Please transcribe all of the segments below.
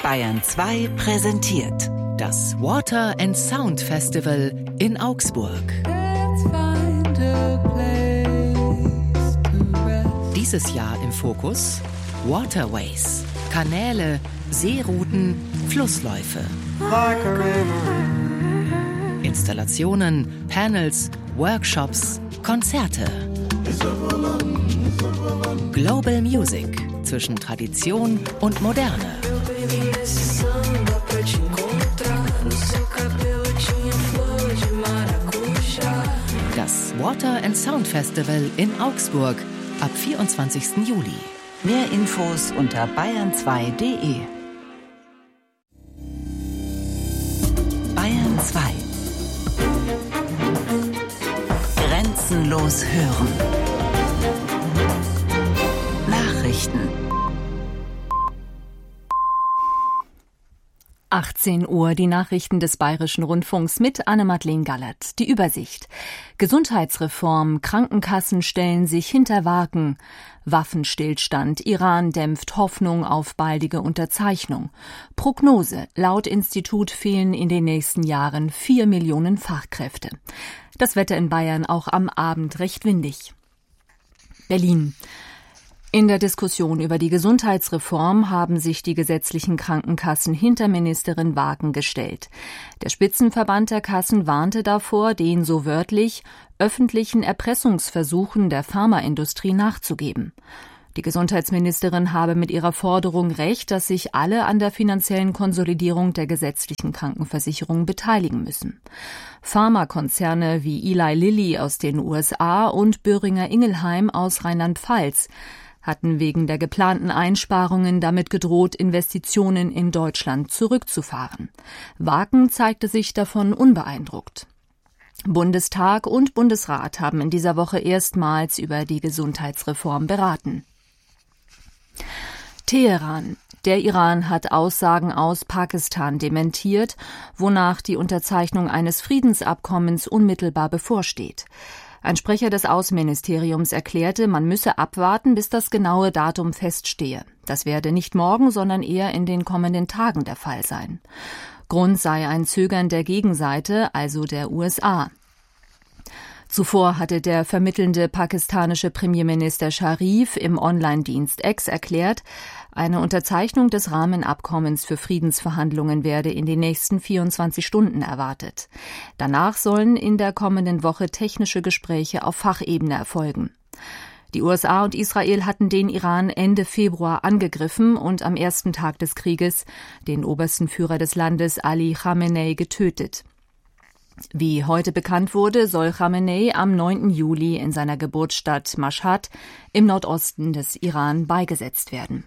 Bayern 2 präsentiert das Water and Sound Festival in Augsburg. Dieses Jahr im Fokus Waterways, Kanäle, Seerouten, Flussläufe. Installationen, Panels, Workshops, Konzerte. Global Music zwischen Tradition und Moderne. Das Water and Sound Festival in Augsburg ab 24. Juli. Mehr Infos unter bayern2.de. Bayern 2. Grenzenlos hören. Nachrichten. 18 Uhr, die Nachrichten des Bayerischen Rundfunks mit Anne-Madeleine Gallert. Die Übersicht. Gesundheitsreform, Krankenkassen stellen sich hinter Wagen. Waffenstillstand, Iran dämpft Hoffnung auf baldige Unterzeichnung. Prognose, laut Institut fehlen in den nächsten Jahren 4 Millionen Fachkräfte. Das Wetter in Bayern auch am Abend recht windig. Berlin. In der Diskussion über die Gesundheitsreform haben sich die gesetzlichen Krankenkassen hinter Ministerin Wagen gestellt. Der Spitzenverband der Kassen warnte davor, den so wörtlich öffentlichen Erpressungsversuchen der Pharmaindustrie nachzugeben. Die Gesundheitsministerin habe mit ihrer Forderung recht, dass sich alle an der finanziellen Konsolidierung der gesetzlichen Krankenversicherung beteiligen müssen. Pharmakonzerne wie Eli Lilly aus den USA und Boehringer Ingelheim aus Rheinland-Pfalz hatten wegen der geplanten Einsparungen damit gedroht, Investitionen in Deutschland zurückzufahren. Wagen zeigte sich davon unbeeindruckt. Bundestag und Bundesrat haben in dieser Woche erstmals über die Gesundheitsreform beraten. Teheran. Der Iran hat Aussagen aus Pakistan dementiert, wonach die Unterzeichnung eines Friedensabkommens unmittelbar bevorsteht. Ein Sprecher des Außenministeriums erklärte, man müsse abwarten, bis das genaue Datum feststehe. Das werde nicht morgen, sondern eher in den kommenden Tagen der Fall sein. Grund sei ein Zögern der Gegenseite, also der USA. Zuvor hatte der vermittelnde pakistanische Premierminister Sharif im Online-Dienst X erklärt, eine Unterzeichnung des Rahmenabkommens für Friedensverhandlungen werde in den nächsten 24 Stunden erwartet. Danach sollen in der kommenden Woche technische Gespräche auf Fachebene erfolgen. Die USA und Israel hatten den Iran Ende Februar angegriffen und am ersten Tag des Krieges den obersten Führer des Landes Ali Khamenei getötet. Wie heute bekannt wurde, soll Khamenei am 9. Juli in seiner Geburtsstadt Mashhad im Nordosten des Iran beigesetzt werden.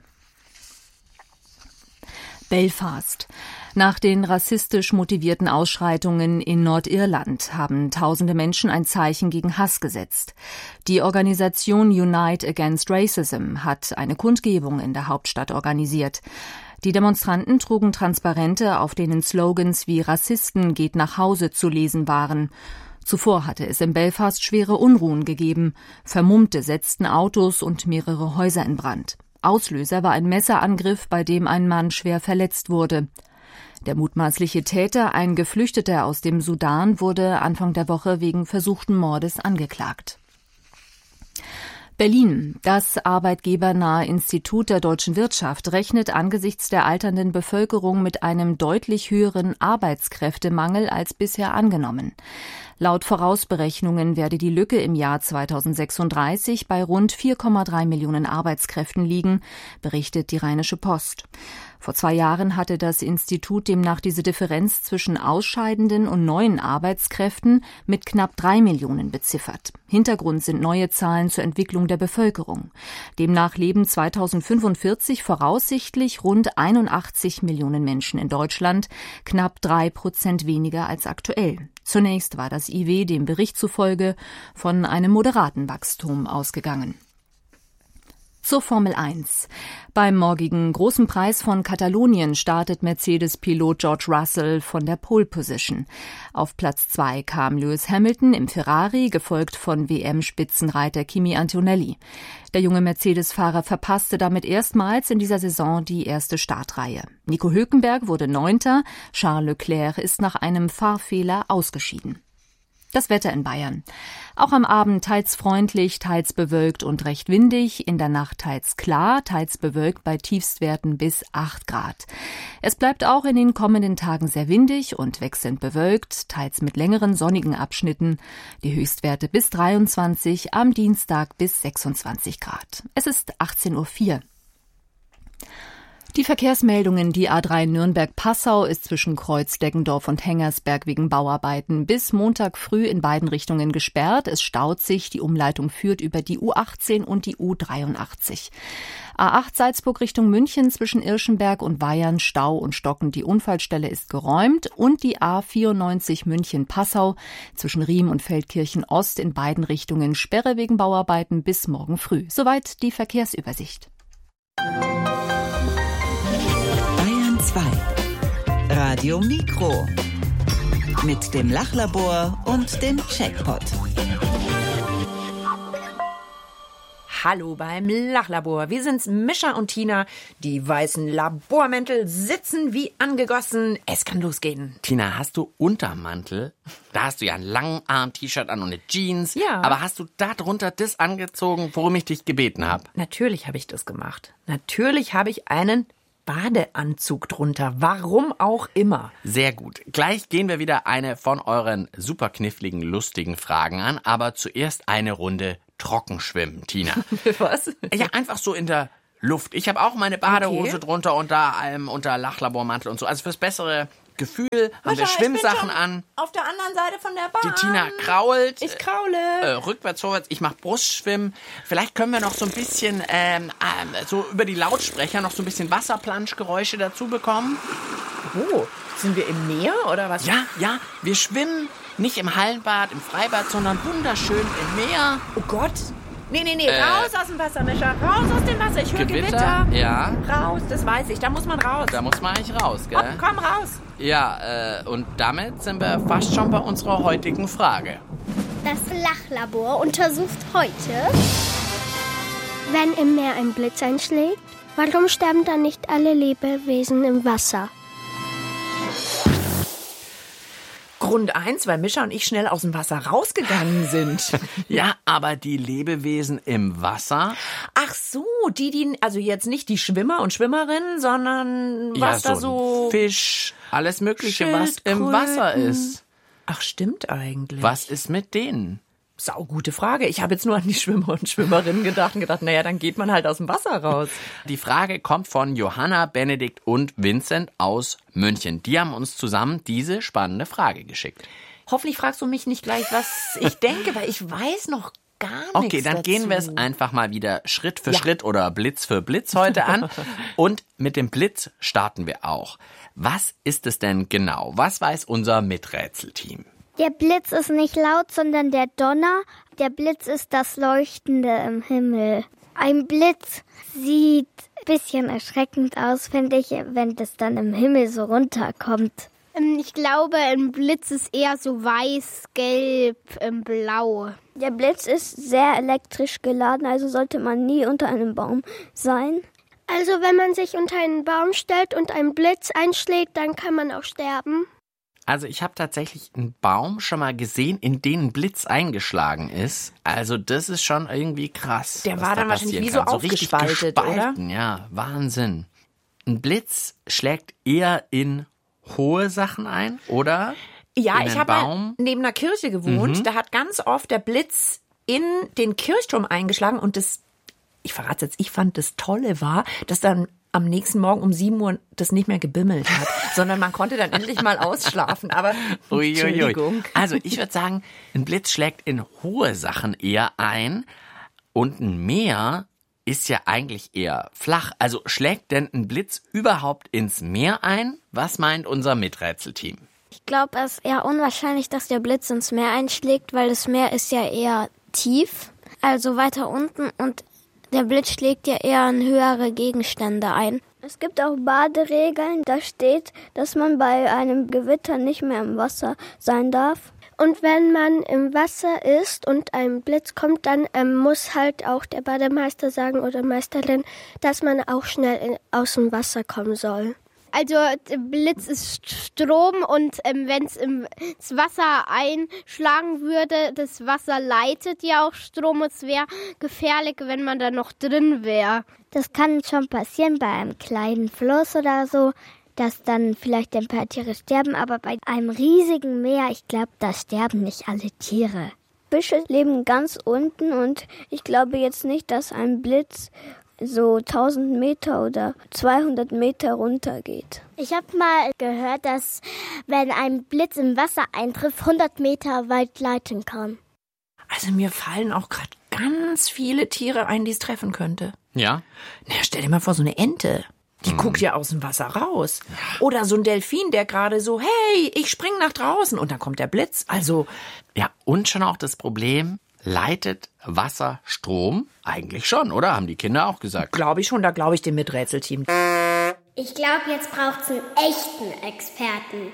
Belfast. Nach den rassistisch motivierten Ausschreitungen in Nordirland haben tausende Menschen ein Zeichen gegen Hass gesetzt. Die Organisation Unite Against Racism hat eine Kundgebung in der Hauptstadt organisiert. Die Demonstranten trugen Transparente, auf denen Slogans wie »Rassisten geht nach Hause« zu lesen waren. Zuvor hatte es in Belfast schwere Unruhen gegeben. Vermummte setzten Autos und mehrere Häuser in Brand. Auslöser war ein Messerangriff, bei dem ein Mann schwer verletzt wurde. Der mutmaßliche Täter, ein Geflüchteter aus dem Sudan, wurde Anfang der Woche wegen versuchten Mordes angeklagt. Berlin. Das arbeitgebernahe Institut der deutschen Wirtschaft rechnet angesichts der alternden Bevölkerung mit einem deutlich höheren Arbeitskräftemangel als bisher angenommen. Laut Vorausberechnungen werde die Lücke im Jahr 2036 bei rund 4,3 Millionen Arbeitskräften liegen, berichtet die Rheinische Post. Vor 2 Jahren hatte das Institut demnach diese Differenz zwischen ausscheidenden und neuen Arbeitskräften mit knapp 3 Millionen beziffert. Hintergrund sind neue Zahlen zur Entwicklung der Bevölkerung. Demnach leben 2045 voraussichtlich rund 81 Millionen Menschen in Deutschland, knapp 3% weniger als aktuell. Zunächst war das IW dem Bericht zufolge von einem moderaten Wachstum ausgegangen. Zur Formel 1. Beim morgigen Großen Preis von Katalonien startet Mercedes-Pilot George Russell von der Pole Position. Auf Platz 2 kam Lewis Hamilton im Ferrari, gefolgt von WM-Spitzenreiter Kimi Antonelli. Der junge Mercedes-Fahrer verpasste damit erstmals in dieser Saison die erste Startreihe. Nico Hülkenberg wurde 9. Charles Leclerc ist nach einem Fahrfehler ausgeschieden. Das Wetter in Bayern. Auch am Abend teils freundlich, teils bewölkt und recht windig. In der Nacht teils klar, teils bewölkt bei Tiefstwerten bis 8 Grad. Es bleibt auch in den kommenden Tagen sehr windig und wechselnd bewölkt, teils mit längeren sonnigen Abschnitten. Die Höchstwerte bis 23, am Dienstag bis 26 Grad. Es ist 18:04 Uhr. Die Verkehrsmeldungen: Die A3 Nürnberg-Passau ist zwischen Kreuz-Deggendorf und Hengersberg wegen Bauarbeiten bis Montag früh in beiden Richtungen gesperrt. Es staut sich. Die Umleitung führt über die U18 und die U83. A8 Salzburg Richtung München zwischen Irschenberg und Weyern Stau und Stocken. Die Unfallstelle ist geräumt. Und die A94 München-Passau zwischen Riem und Feldkirchen Ost in beiden Richtungen Sperre wegen Bauarbeiten bis morgen früh. Soweit die Verkehrsübersicht. 2. Radio Mikro mit dem Lachlabor und dem Checkpot. Hallo beim Lachlabor. Wir sind's, Mischa und Tina. Die weißen Labormäntel sitzen wie angegossen. Es kann losgehen. Tina, hast du Untermantel? Da hast du ja ein Langarm-T-Shirt an und eine Jeans. Ja. Aber hast du da drunter das angezogen, worum ich dich gebeten habe? Natürlich habe ich das gemacht. Natürlich habe ich einen Badeanzug drunter. Warum auch immer. Sehr gut. Gleich gehen wir wieder eine von euren super kniffligen, lustigen Fragen an. Aber zuerst eine Runde Trockenschwimmen, Tina. Was? Ja, einfach so in der Luft. Ich habe auch meine Badehose drunter unter Lachlabormantel und so. Also fürs bessere Gefühl haben wir Schwimmsachen an. Auf der anderen Seite von der Bahn. Die Tina krault. Ich kraule. Rückwärts, vorwärts. Ich mache Brustschwimmen. Vielleicht können wir noch so ein bisschen so über die Lautsprecher noch so ein bisschen Wasserplanschgeräusche dazu bekommen. Oh, sind wir im Meer oder was? Ja, wir schwimmen nicht im Hallenbad, im Freibad, sondern wunderschön im Meer. Oh Gott. Nee, raus aus dem Wasser, Mischa. Raus aus dem Wasser. Ich höre Gewitter. Ja. Raus, das weiß ich. Da muss man raus. Da muss man eigentlich raus, gell? Oh, komm raus. Ja, und damit sind wir fast schon bei unserer heutigen Frage. Das Lachlabor untersucht heute, wenn im Meer ein Blitz einschlägt, warum sterben dann nicht alle Lebewesen im Wasser? Grund 1, weil Mischa und ich schnell aus dem Wasser rausgegangen sind. Ja, aber die Lebewesen im Wasser? Ach so, also jetzt nicht die Schwimmer und Schwimmerinnen, sondern was ja, da so... Ein Fisch, alles Mögliche, was im Wasser ist. Ach, stimmt eigentlich. Was ist mit denen? Saugute Frage. Ich habe jetzt nur an die Schwimmer und Schwimmerinnen gedacht und gedacht, naja, dann geht man halt aus dem Wasser raus. Die Frage kommt von Johanna, Benedikt und Vincent aus München. Die haben uns zusammen diese spannende Frage geschickt. Hoffentlich fragst du mich nicht gleich, was ich denke, weil ich weiß noch gar nichts dazu. Okay, dann gehen wir es einfach mal wieder Schritt für Schritt oder Blitz für Blitz heute an. Und mit dem Blitz starten wir auch. Was ist es denn genau? Was weiß unser Miträtselteam? Der Blitz ist nicht laut, sondern der Donner. Der Blitz ist das Leuchtende im Himmel. Ein Blitz sieht ein bisschen erschreckend aus, finde ich, wenn das dann im Himmel so runterkommt. Ich glaube, ein Blitz ist eher so weiß, gelb, blau. Der Blitz ist sehr elektrisch geladen, also sollte man nie unter einem Baum sein. Also wenn man sich unter einen Baum stellt und ein Blitz einschlägt, dann kann man auch sterben. Also ich habe tatsächlich einen Baum schon mal gesehen, in den ein Blitz eingeschlagen ist. Also das ist schon irgendwie krass. Der war dann wahrscheinlich wie so aufgespaltet, oder? Ja, Wahnsinn. Ein Blitz schlägt eher in hohe Sachen ein, oder? Ja, ich habe mal neben einer Kirche gewohnt. Da hat ganz oft der Blitz in den Kirchturm eingeschlagen. Und ich verrate jetzt, ich fand das Tolle war, dass dann am nächsten Morgen um 7 Uhr das nicht mehr gebimmelt hat, sondern man konnte dann endlich mal ausschlafen. Aber Entschuldigung. Also ich würde sagen, ein Blitz schlägt in hohe Sachen eher ein und ein Meer ist ja eigentlich eher flach. Also schlägt denn ein Blitz überhaupt ins Meer ein? Was meint unser Miträtselteam? Ich glaube, es ist eher unwahrscheinlich, dass der Blitz ins Meer einschlägt, weil das Meer ist ja eher tief, also weiter unten und Der Blitz schlägt ja eher in höhere Gegenstände ein. Es gibt auch Baderegeln, da steht, dass man bei einem Gewitter nicht mehr im Wasser sein darf. Und wenn man im Wasser ist und ein Blitz kommt, dann muss halt auch der Bademeister sagen oder Meisterin, dass man auch schnell aus dem Wasser kommen soll. Also Blitz ist Strom und wenn es ins Wasser einschlagen würde, das Wasser leitet ja auch Strom. Es wäre gefährlich, wenn man da noch drin wäre. Das kann schon passieren bei einem kleinen Fluss oder so, dass dann vielleicht ein paar Tiere sterben. Aber bei einem riesigen Meer, ich glaube, da sterben nicht alle Tiere. Fische leben ganz unten und ich glaube jetzt nicht, dass ein Blitz so 1000 Meter oder 200 Meter runtergeht. Ich habe mal gehört, dass wenn ein Blitz im Wasser eintrifft, 100 Meter weit leiten kann. Also mir fallen auch gerade ganz viele Tiere ein, die es treffen könnte. Ja? Na, stell dir mal vor, so eine Ente. Die guckt ja aus dem Wasser raus. Oder so ein Delfin, der gerade so, hey, ich spring nach draußen. Und dann kommt der Blitz. Also. Ja, und schon auch das Problem, leitet Wasser Strom? Eigentlich schon, oder? Haben die Kinder auch gesagt. Glaube ich schon, da glaube ich dem Miträtselteam. Ich glaube, jetzt braucht es einen echten Experten.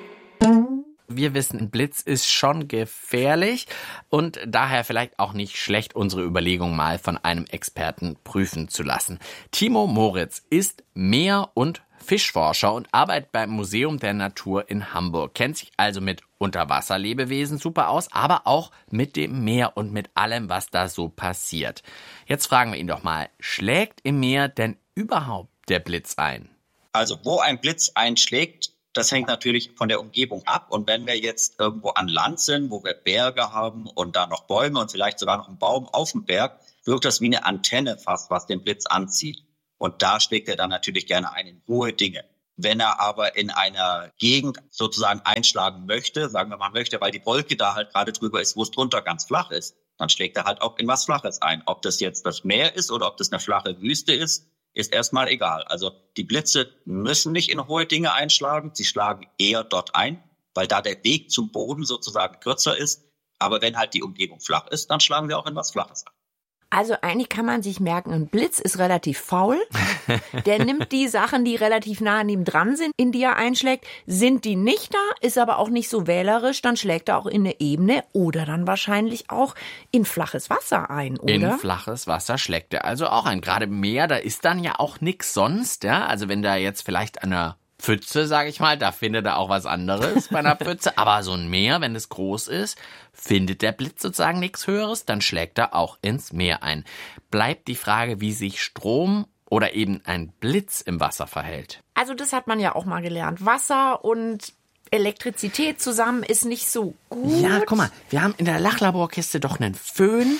Wir wissen, ein Blitz ist schon gefährlich und daher vielleicht auch nicht schlecht, unsere Überlegung mal von einem Experten prüfen zu lassen. Timo Moritz ist Meer- und Fischforscher und arbeitet beim Museum der Natur in Hamburg. Kennt sich also mit Unterwasserlebewesen super aus, aber auch mit dem Meer und mit allem, was da so passiert. Jetzt fragen wir ihn doch mal, schlägt im Meer denn überhaupt der Blitz ein? Also wo ein Blitz einschlägt, das hängt natürlich von der Umgebung ab. Und wenn wir jetzt irgendwo an Land sind, wo wir Berge haben und da noch Bäume und vielleicht sogar noch einen Baum auf dem Berg, wirkt das wie eine Antenne fast, was den Blitz anzieht. Und da schlägt er dann natürlich gerne ein in hohe Dinge. Wenn er aber in einer Gegend sozusagen einschlagen möchte, sagen wir mal möchte, weil die Wolke da halt gerade drüber ist, wo es drunter ganz flach ist, dann schlägt er halt auch in was Flaches ein. Ob das jetzt das Meer ist oder ob das eine flache Wüste ist erstmal egal. Also die Blitze müssen nicht in hohe Dinge einschlagen, sie schlagen eher dort ein, weil da der Weg zum Boden sozusagen kürzer ist. Aber wenn halt die Umgebung flach ist, dann schlagen wir auch in was Flaches ein. Also eigentlich kann man sich merken, ein Blitz ist relativ faul. Der nimmt die Sachen, die relativ nah an ihm dran sind, in die er einschlägt. Sind die nicht da, ist aber auch nicht so wählerisch, dann schlägt er auch in eine Ebene oder dann wahrscheinlich auch in flaches Wasser ein, oder? In flaches Wasser schlägt er also auch ein. Gerade im Meer, da ist dann ja auch nix sonst, ja. Also wenn da jetzt vielleicht an einer Pfütze, sage ich mal, da findet er auch was anderes bei einer Pfütze. Aber so ein Meer, wenn es groß ist, findet der Blitz sozusagen nichts Höheres, dann schlägt er auch ins Meer ein. Bleibt die Frage, wie sich Strom oder eben ein Blitz im Wasser verhält. Also das hat man ja auch mal gelernt. Wasser und Elektrizität zusammen ist nicht so gut. Ja, guck mal, wir haben in der Lachlaborkiste doch einen Föhn.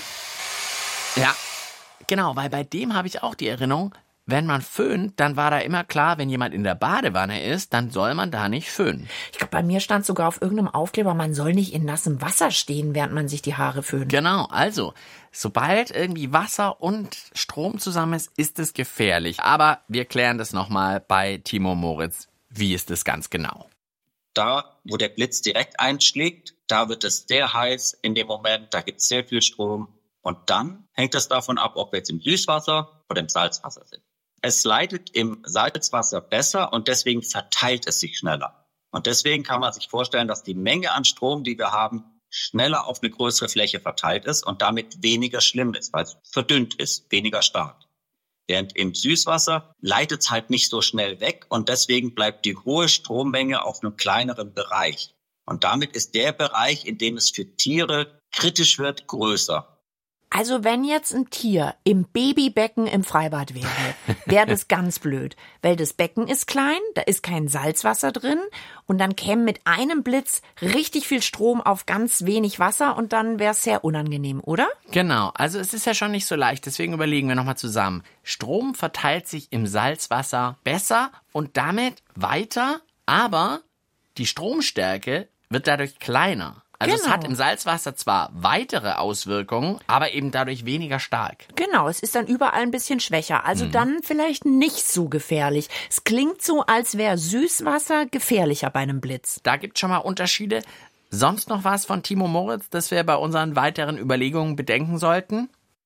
Ja, genau, weil bei dem habe ich auch die Erinnerung, wenn man föhnt, dann war da immer klar, wenn jemand in der Badewanne ist, dann soll man da nicht föhnen. Ich glaube, bei mir stand sogar auf irgendeinem Aufkleber, man soll nicht in nassem Wasser stehen, während man sich die Haare föhnt. Genau, also, sobald irgendwie Wasser und Strom zusammen ist es gefährlich. Aber wir klären das nochmal bei Timo Moritz. Wie ist das ganz genau? Da, wo der Blitz direkt einschlägt, da wird es sehr heiß in dem Moment, da gibt es sehr viel Strom. Und dann hängt es davon ab, ob wir jetzt im Süßwasser oder im Salzwasser sind. Es leitet im Salzwasser besser und deswegen verteilt es sich schneller. Und deswegen kann man sich vorstellen, dass die Menge an Strom, die wir haben, schneller auf eine größere Fläche verteilt ist und damit weniger schlimm ist, weil es verdünnt ist, weniger stark. Während im Süßwasser leitet es halt nicht so schnell weg und deswegen bleibt die hohe Strommenge auf einem kleineren Bereich. Und damit ist der Bereich, in dem es für Tiere kritisch wird, größer. Also wenn jetzt ein Tier im Babybecken im Freibad wäre, wäre das ganz blöd. Weil das Becken ist klein, da ist kein Salzwasser drin und dann käme mit einem Blitz richtig viel Strom auf ganz wenig Wasser und dann wäre es sehr unangenehm, oder? Genau, also es ist ja schon nicht so leicht, deswegen überlegen wir nochmal zusammen. Strom verteilt sich im Salzwasser besser und damit weiter, aber die Stromstärke wird dadurch kleiner. Also Es hat im Salzwasser zwar weitere Auswirkungen, aber eben dadurch weniger stark. Genau, es ist dann überall ein bisschen schwächer. Also dann vielleicht nicht so gefährlich. Es klingt so, als wäre Süßwasser gefährlicher bei einem Blitz. Da gibt es schon mal Unterschiede. Sonst noch was von Timo Moritz, das wir bei unseren weiteren Überlegungen bedenken sollten?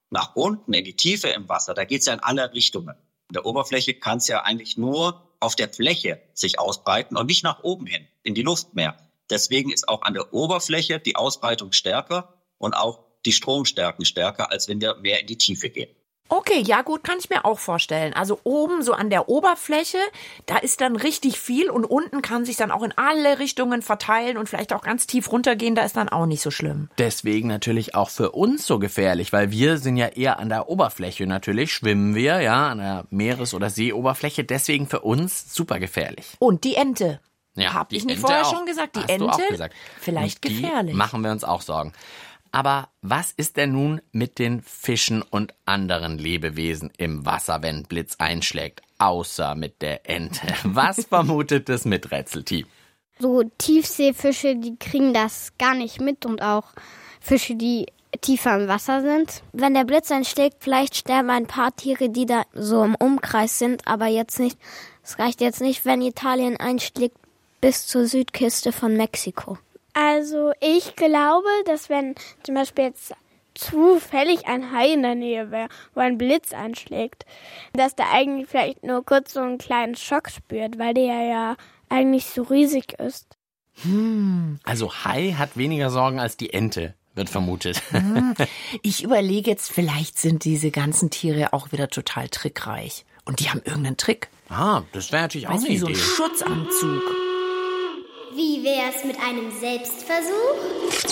nach unten, in die Tiefe im Wasser, da geht's ja in alle Richtungen. In der Oberfläche kann es ja eigentlich nur auf der Fläche sich ausbreiten und nicht nach oben hin, in die Luft mehr. Deswegen ist auch an der Oberfläche die Ausbreitung stärker und auch die Stromstärken stärker, als wenn wir mehr in die Tiefe gehen. Okay, ja gut, kann ich mir auch vorstellen. Also oben so an der Oberfläche, da ist dann richtig viel und unten kann sich dann auch in alle Richtungen verteilen und vielleicht auch ganz tief runtergehen, da ist dann auch nicht so schlimm. Deswegen natürlich auch für uns so gefährlich, weil wir sind ja eher an der Oberfläche natürlich, schwimmen wir, ja, an der Meeres- oder Seeoberfläche, deswegen für uns super gefährlich. Und die Ente. Ja, Hab ich nicht Ente vorher auch. schon gesagt, die Hast Ente, du auch gesagt. vielleicht Und die gefährlich. Machen wir uns auch Sorgen. Aber was ist denn nun mit den Fischen und anderen Lebewesen im Wasser, wenn Blitz einschlägt, außer mit der Ente? Was vermutet das Miträtselteam? So Tiefseefische, die kriegen das gar nicht mit und auch Fische, die tiefer im Wasser sind. Wenn der Blitz einschlägt, vielleicht sterben ein paar Tiere, die da so im Umkreis sind, aber jetzt nicht. Es reicht jetzt nicht, wenn Italien einschlägt bis zur Südküste von Mexiko. Also ich glaube, dass wenn zum Beispiel jetzt zufällig ein Hai in der Nähe wäre, wo ein Blitz einschlägt, dass der eigentlich vielleicht nur kurz so einen kleinen Schock spürt, weil der ja eigentlich so riesig ist. Also Hai hat weniger Sorgen als die Ente, wird vermutet. Ich überlege jetzt, vielleicht sind diese ganzen Tiere auch wieder total trickreich. Und die haben irgendeinen Trick. Ah, das wäre natürlich auch eine Wie so Idee. ein Schutzanzug. Wie wär's mit einem Selbstversuch?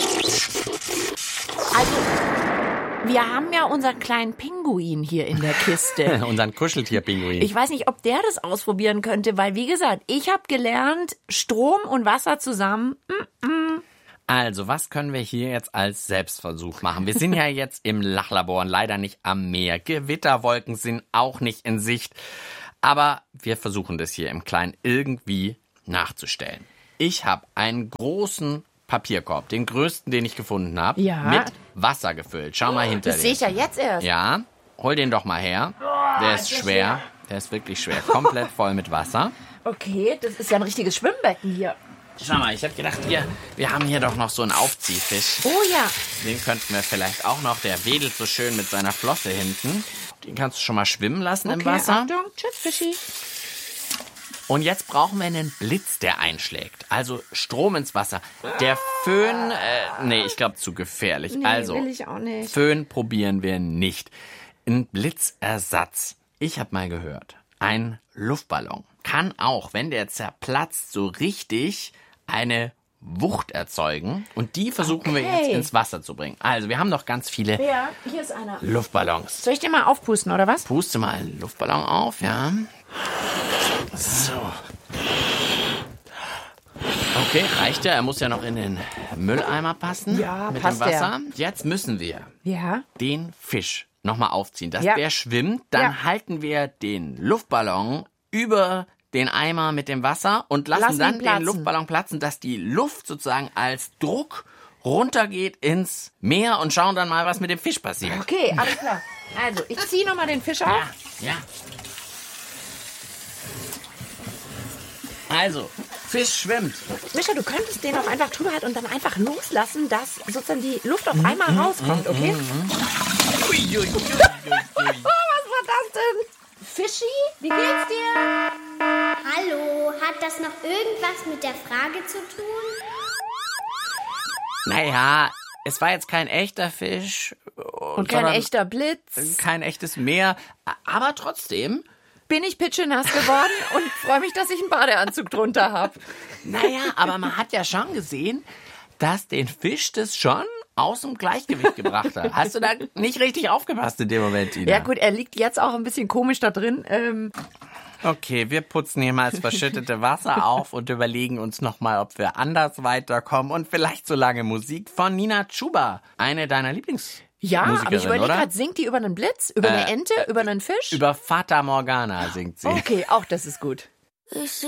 Also, wir haben ja unseren kleinen Pinguin hier in der Kiste. Unseren Kuscheltier-Pinguin. Ich weiß nicht, ob der das ausprobieren könnte, weil, wie gesagt, ich habe gelernt, Strom und Wasser zusammen. Also, was können wir hier jetzt als Selbstversuch machen? Wir sind ja jetzt im Lachlabor und leider nicht am Meer. Gewitterwolken sind auch nicht in Sicht. Aber wir versuchen das hier im Kleinen irgendwie nachzustellen. Ich habe einen großen Papierkorb, den größten, den ich gefunden habe, Ja. mit Wasser gefüllt. Schau mal hinter Das sehe ich ja jetzt erst. Ja, hol den doch mal her. Der ist schwer. Der ist wirklich schwer. Komplett voll mit Wasser. Okay, das ist ja ein richtiges Schwimmbecken hier. Schau mal, ich habe gedacht, wir haben hier doch noch so einen Aufziehfisch. Oh ja. Den könnten wir vielleicht auch noch. Der wedelt so schön mit seiner Flosse hinten. Den kannst du schon mal schwimmen lassen im Wasser. Achtung, tschüss, Fischi. Und jetzt brauchen wir einen Blitz, der einschlägt. Also Strom ins Wasser. Der Föhn, nee, ich glaube zu gefährlich. Nee, also, will ich auch nicht. Föhn probieren wir nicht. Ein Blitzersatz. Ich habe mal gehört, ein Luftballon kann auch, wenn der zerplatzt, so richtig eine Wucht erzeugen. Und die versuchen wir jetzt ins Wasser zu bringen. Also, wir haben noch ganz viele Ja, hier ist einer. Luftballons. Soll ich den mal aufpusten, oder was? Puste mal einen Luftballon auf, ja. So. Okay, reicht ja. Er muss ja noch in den Mülleimer passen. Ja, mit passt dem Wasser. Jetzt müssen wir Ja. den Fisch nochmal aufziehen, dass Ja. der schwimmt. Dann Ja. halten wir den Luftballon über den Eimer mit dem Wasser und lassen Lassen dann ihn den platzen. Luftballon platzen, dass die Luft sozusagen als Druck runtergeht ins Meer und schauen dann mal, was mit dem Fisch passiert. Okay, alles klar. Also, ich ziehe nochmal den Fisch auf. Ja. Also, Fisch schwimmt. Mischa, du könntest den auch einfach drüber halten und dann einfach loslassen, dass sozusagen die Luft auf einmal rauskommt, okay? Uiuiui. Was war das denn? Fischi, wie geht's dir? Hallo, hat das noch irgendwas mit der Frage zu tun? Naja, es war jetzt kein echter Fisch. Und kein echter Blitz. Kein echtes Meer. Aber trotzdem. Bin ich pitschenass geworden und freue mich, dass ich einen Badeanzug drunter habe. Naja, aber man hat ja schon gesehen, dass den Fisch das schon aus dem Gleichgewicht gebracht hat. Hast du da nicht richtig aufgepasst in dem Moment, Ina? Ja gut, er liegt jetzt auch ein bisschen komisch da drin. Okay, wir putzen hier mal das verschüttete Wasser auf und überlegen uns nochmal, ob wir anders weiterkommen und vielleicht so lange Musik von Nina Chuba, eine deiner Lieblingsmusikerin, Ja, aber ich überlege oder? gerade, singt die über einen Blitz, über eine Ente, über einen Fisch? Über Fata Morgana singt sie. Okay, auch das ist gut.